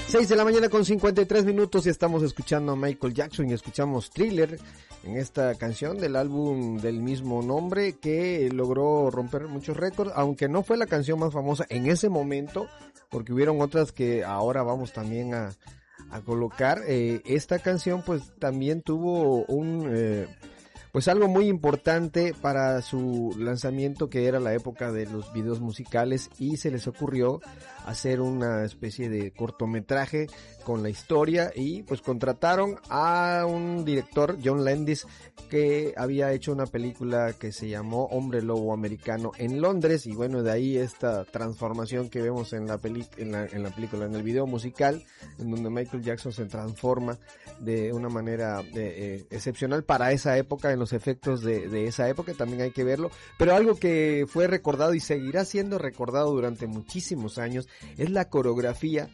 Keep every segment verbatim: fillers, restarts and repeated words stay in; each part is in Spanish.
seis de la mañana con cincuenta y tres minutos y estamos escuchando a Michael Jackson y escuchamos Thriller en esta canción del álbum del mismo nombre que logró romper muchos récords, aunque no fue la canción más famosa en ese momento, porque hubieron otras que ahora vamos también a, a colocar. Eh, esta canción pues también tuvo un... Eh, Pues algo muy importante para su lanzamiento, que era la época de los videos musicales, y se les ocurrió hacer una especie de cortometraje con la historia y pues contrataron a un director, John Landis, que había hecho una película que se llamó Hombre Lobo Americano en Londres, y bueno, de ahí esta transformación que vemos en la, peli en la, en la película, en el video musical, en donde Michael Jackson se transforma de una manera de, eh, excepcional para esa época, en los efectos de, de esa época, también hay que verlo. Pero algo que fue recordado y seguirá siendo recordado durante muchísimos años es la coreografía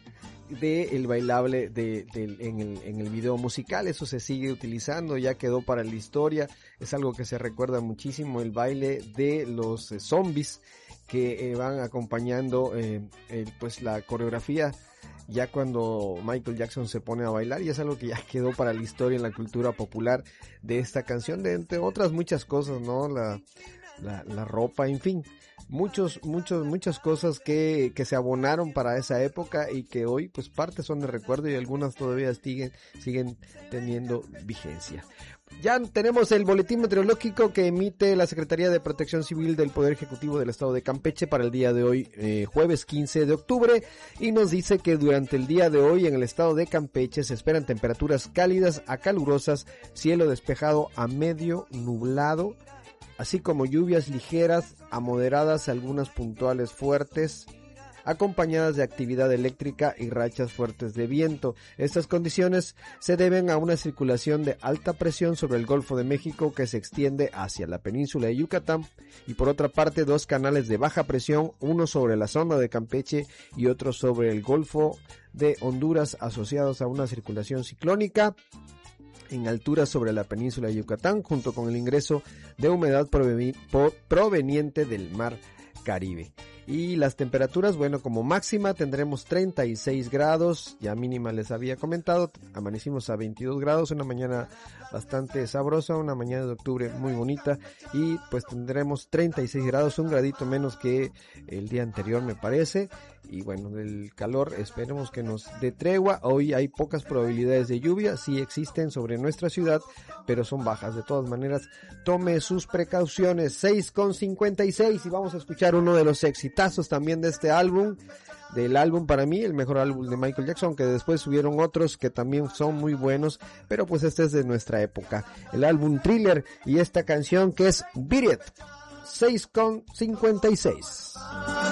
de el bailable de, de, en, el, en el video musical. Eso se sigue utilizando, ya quedó para la historia, es algo que se recuerda muchísimo, el baile de los eh, zombies que eh, van acompañando eh, eh, pues la coreografía ya cuando Michael Jackson se pone a bailar, y es algo que ya quedó para la historia en la cultura popular de esta canción, de entre otras muchas cosas, ¿no? La, la, la ropa, en fin, muchos, muchos, muchas cosas que, que se abonaron para esa época y que hoy, pues, partes son de recuerdo y algunas todavía siguen, siguen teniendo vigencia. Ya tenemos el boletín meteorológico que emite la Secretaría de Protección Civil del Poder Ejecutivo del Estado de Campeche para el día de hoy, eh, jueves quince de octubre, y nos dice que durante el día de hoy en el estado de Campeche se esperan temperaturas cálidas a calurosas, cielo despejado a medio nublado, así como lluvias ligeras a moderadas, algunas puntuales fuertes, acompañadas de actividad eléctrica y rachas fuertes de viento. Estas condiciones se deben a una circulación de alta presión sobre el Golfo de México que se extiende hacia la península de Yucatán, y por otra parte dos canales de baja presión, uno sobre la zona de Campeche y otro sobre el Golfo de Honduras, asociados a una circulación ciclónica en altura sobre la península de Yucatán, junto con el ingreso de humedad proveniente del mar Caribe. Y las temperaturas, bueno, como máxima tendremos treinta y seis grados, ya mínima les había comentado, amanecimos a veintidós grados, una mañana bastante sabrosa, una mañana de octubre muy bonita, y pues tendremos treinta y seis grados, un gradito menos que el día anterior me parece, y bueno, del calor esperemos que nos dé tregua. Hoy hay pocas probabilidades de lluvia, sí existen sobre nuestra ciudad, pero son bajas. De todas maneras, tome sus precauciones. Seis con cincuenta y seis, y vamos a escuchar uno de los exitazos también de este álbum, del álbum para mí, el mejor álbum de Michael Jackson, que después hubieron otros que también son muy buenos, pero pues este es de nuestra época, el álbum Thriller, y esta canción que es Beat It. Seis con cincuenta y seis.